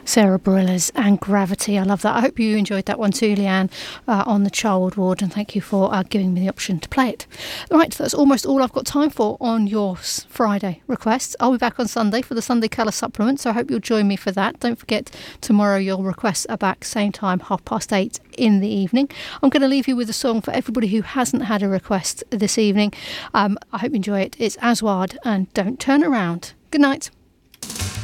Sarah Bareilles and Gravity. I love that. I hope you enjoyed that one too, Leanne, on the Charwood Ward, and thank you for giving me the option to play it. Right, that's almost all I've got time for on your Friday requests. I'll be back on Sunday for the Sunday Colour Supplement, so I hope you'll join me for that. Don't forget, tomorrow your requests are back same time, 8:30 in the evening. I'm going to leave you with a song for everybody who hasn't had a request this evening. I hope you enjoy it. It's Aswad and Don't Turn Around. Good night.